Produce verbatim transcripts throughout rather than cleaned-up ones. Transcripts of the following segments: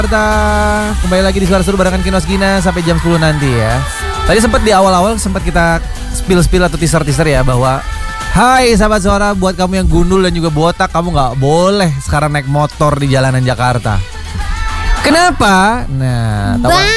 Jakarta. Kembali lagi di Suara Seru barengan Kinos Gina sampai jam sepuluh nanti ya. Tadi sempat di awal-awal sempat kita spill-spill atau teaser-teaser ya bahwa hai sahabat Suara, buat kamu yang gundul dan juga botak, kamu gak boleh sekarang naik motor di jalanan Jakarta. Kenapa? Nah, tahu ban.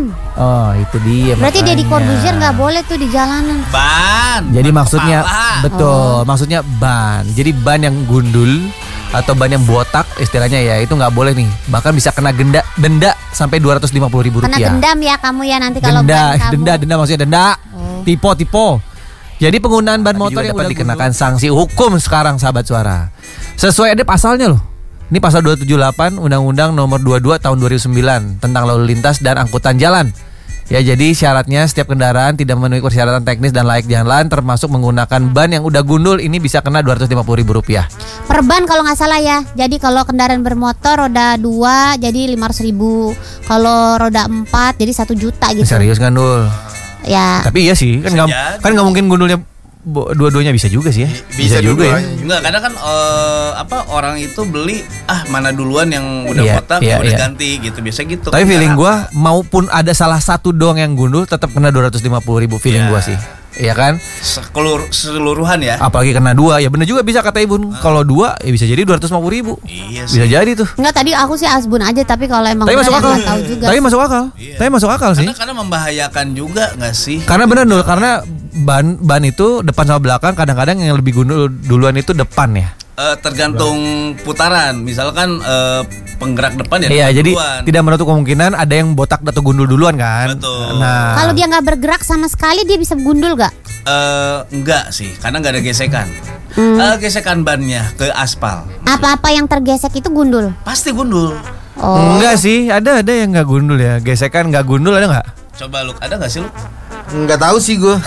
Oh itu dia. Berarti makanya. Deddy Corbuzier gak boleh tuh di jalanan. Ban. Jadi ban maksudnya kepala. betul, oh. maksudnya ban. Jadi ban yang gundul atau ban yang botak istilahnya ya itu nggak boleh nih. Bahkan bisa kena denda denda sampai dua ratus lima puluh ribu rupiah. Kena dendam ya kamu ya nanti kalau denda, ban kamu. denda, denda maksudnya denda. Oh. Tipo, tipo. Jadi penggunaan ban motor yang dapat dikenakan sanksi hukum sekarang sahabat Suara. Sesuai ada pasalnya loh. Ini pasal dua tujuh delapan Undang-Undang Nomor dua puluh dua Tahun dua ribu sembilan tentang lalu lintas dan angkutan jalan. Ya jadi syaratnya setiap kendaraan tidak memenuhi persyaratan teknis dan layak jalan termasuk menggunakan ban yang udah gundul ini bisa kena dua ratus lima puluh ribu rupiah. Per ban kalau nggak salah ya. Jadi kalau kendaraan bermotor roda dua jadi lima ratus ribu. Kalau roda empat jadi satu juta gitu. Serius kan Dul? Ya. Tapi iya sih kan nggak kan nggak mungkin gundulnya dua-duanya bisa juga sih ya. Bisa, bisa juga ya. Enggak, kadang kan uh, apa orang itu beli ah mana duluan yang udah yeah, botak yeah, ya udah yeah. ganti gitu biasa gitu. Tapi feeling gue maupun ada salah satu doang yang gundul tetap kena dua ratus lima puluh ribu feeling yeah. gue sih. Iya kan? Sekelur, seluruhan ya. Apalagi kena dua ya bener juga bisa kata Ibu. Uh. Kalau dua ya bisa jadi dua ratus lima puluh ribu. Iya sih. Bisa jadi tuh. Enggak, tadi aku sih asbun aja tapi kalau emang tapi masuk akal. Tahu juga. Tapi masuk akal. Iya. Tapi masuk akal sih. Karena, karena membahayakan juga nggak sih? Karena bener Dul, karena ban ban itu depan sama belakang kadang-kadang yang lebih gundul duluan itu depan ya. Uh, tergantung putaran. Misalkan uh, penggerak depan ya. Iya, jadi duluan. tidak menutup kemungkinan ada yang botak atau gundul duluan kan. Betul. Nah, kalau dia nggak bergerak sama sekali dia bisa gundul gak? Uh, enggak sih, karena nggak ada gesekan. Hmm. Uh, gesekan bannya ke aspal. Apa-apa yang tergesek itu gundul? Pasti gundul. Oh. Enggak sih, ada ada yang nggak gundul ya. Gesekan nggak gundul ada nggak? Coba Luk, ada nggak sih Luk? Nggak tahu sih gue.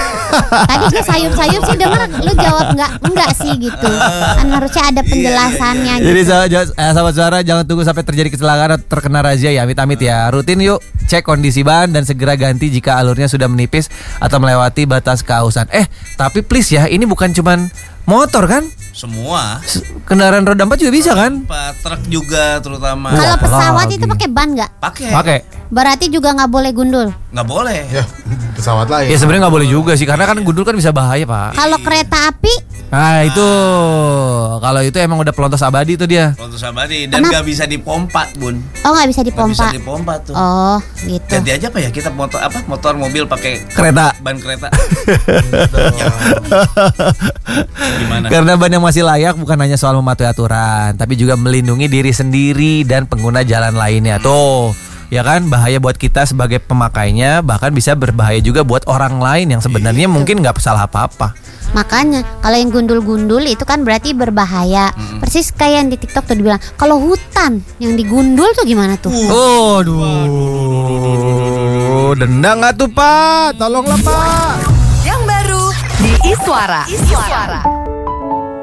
Tadi gue sayup-sayup sih denger lu jawab enggak enggak sih gitu. Kan harusnya ada penjelasannya gitu. Jadi sahabat, eh, sahabat Suara jangan tunggu sampai terjadi kecelakaan atau terkena razia ya, amit-amit ya. Rutin yuk cek kondisi ban dan segera ganti jika alurnya sudah menipis atau melewati batas keausan. Eh, tapi please ya, ini bukan cuman motor kan? Semua. Kendaraan roda empat juga bisa kan? Empat, truk juga terutama. Kalau pesawat lagi. itu pakai ban nggak? Pakai. Pakai. Berarti juga nggak boleh gundul. Nggak boleh. Ya, pesawat lain. Ya sebenarnya nggak boleh juga sih karena kan gundul kan bisa bahaya Pak. Kalau kereta api? Nah itu kalau itu emang udah pelontos abadi tuh dia. Pelontos abadi dan nggak bisa dipompa Bun. Oh nggak bisa dipompa. Nggak bisa dipompa tuh. Oh gitu. Ganti aja apa ya kita motor apa motor mobil pakai Kereta. ban kereta. Gimana? Karena ban yang masih layak bukan hanya soal mematuhi aturan, tapi juga melindungi diri sendiri dan pengguna jalan lainnya. Tuh, ya kan bahaya buat kita sebagai pemakainya, bahkan bisa berbahaya juga buat orang lain yang sebenarnya mungkin nggak salah apa-apa. Makanya kalau yang gundul-gundul itu kan berarti berbahaya. Hmm. Persis kayak yang di TikTok tuh dibilang kalau hutan yang digundul tuh gimana tuh? Oh, aduh, denda nggak tuh Pak? Tolonglah Pak. Yang baru di Iswara. Iswara.